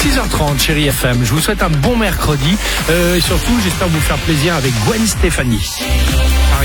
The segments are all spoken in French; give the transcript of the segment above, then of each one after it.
6h30, Chérie FM. Je vous souhaite un bon mercredi. Et surtout, j'espère vous faire plaisir avec Gwen Stefani. Paris.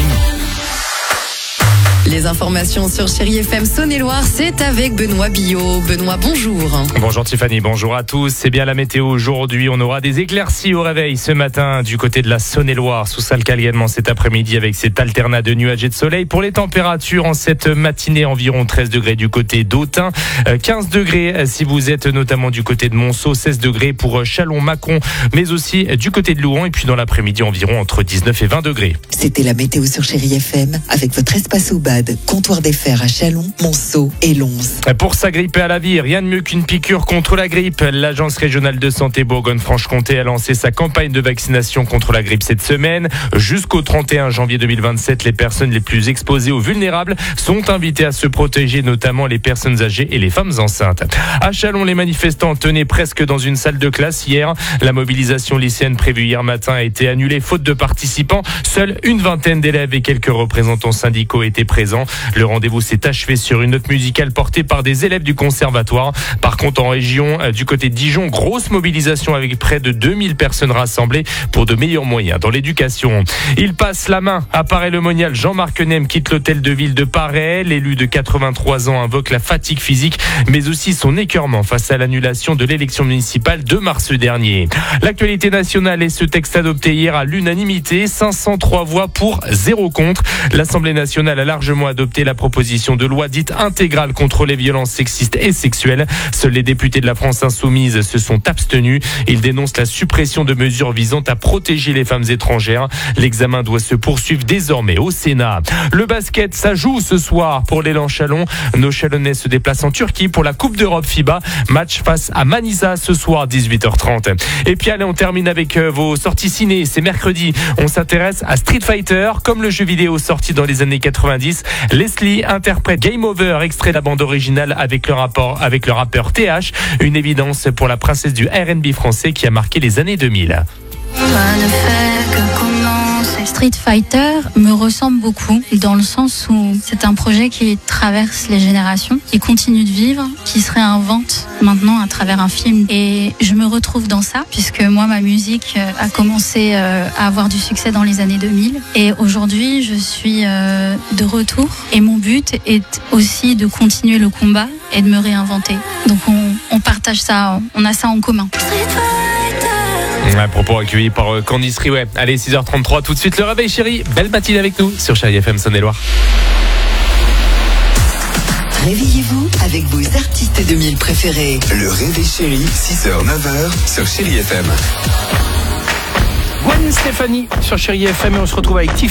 Les informations sur Chérie FM Saône-et-Loire, c'est avec Benoît Billot. Benoît, bonjour. Bonjour Tiffany, bonjour à tous. C'est bien la météo aujourd'hui. On aura des éclaircies au réveil ce matin du côté de la Saône-et-Loire. Sous Salcalles également cet après-midi avec cet alternat de nuages et de soleil. Pour les températures en cette matinée, environ 13 degrés du côté d'Autun, 15 degrés si vous êtes notamment du côté de Monceau, 16 degrés pour Châlons-Mâcon, mais aussi du côté de Louhans. Et puis dans l'après-midi, environ entre 19 et 20 degrés. C'était la météo sur Chérie FM avec votre espace au bad, comptoir des fers à Châlons, Monceau et Lons. Pour s'agripper à la vie, rien de mieux qu'une piqûre contre la grippe. L'Agence régionale de santé Bourgogne-Franche-Comté a lancé sa campagne de vaccination contre la grippe cette semaine. Jusqu'au 31 janvier 2027, les personnes les plus exposées aux vulnérables sont invitées à se protéger, notamment les personnes âgées et les femmes enceintes. À Châlons, les manifestants tenaient presque dans une salle de classe hier. La mobilisation lycéenne prévue hier matin a été annulée faute de participants. Seule une vingtaine d'élèves et quelques représentants syndicaux étaient présents. Le rendez-vous s'est achevé sur une note musicale portée par des élèves du conservatoire. Par contre, en région, du côté de Dijon, grosse mobilisation avec près de 2000 personnes rassemblées pour de meilleurs moyens dans l'éducation. Il passe la main à Paray-le-Monial. Jean-Marc Nem quitte l'hôtel de ville de Paray. L'élu de 83 ans invoque la fatigue physique, mais aussi son écœurement face à l'annulation de l'élection municipale de mars dernier. L'actualité nationale est ce texte adopté hier à l'unanimité. 503 voix pour, 0 contre. L'Assemblée nationale a largement adopté la proposition de loi dite intégrale contre les violences sexistes et sexuelles. Seuls les députés de la France insoumise se sont abstenus. Ils dénoncent la suppression de mesures visant à protéger les femmes étrangères. L'examen doit se poursuivre désormais au Sénat. Le basket, ça joue ce soir pour l'élan Châlons. Nos Châlonnais se déplacent en Turquie pour la Coupe d'Europe FIBA. Match face à Manisa ce soir 18h30. Et puis allez, on termine avec vos sorties ciné. C'est mercredi. On s'intéresse à Street Fighter, comme le jeu vidéo sorti dans les années 90. Leslie interprète Game Over, extrait de la bande originale avec le rappeur TH. Une évidence pour la princesse du R&B français qui a marqué les années 2000. Street Fighter me ressemble beaucoup dans le sens où c'est un projet qui traverse les générations, qui continue de vivre, qui se réinvente maintenant à travers un film. Et je me retrouve dans ça puisque moi, ma musique a commencé à avoir du succès dans les années 2000. Et aujourd'hui, je suis de retour. Et mon but est aussi de continuer le combat et de me réinventer. Donc on partage ça, on a ça en commun. Un propos accueilli par Candice Riouet. Allez, 6h33, tout de suite le réveil chérie. Belle matinée avec nous sur Chérie FM Saône-et-Loire. Réveillez-vous avec vos artistes 2000 préférés. Le réveil chéri, 6h, 9h sur Chérie FM. Gwen Stefani sur Chérie FM et on se retrouve avec Tiff.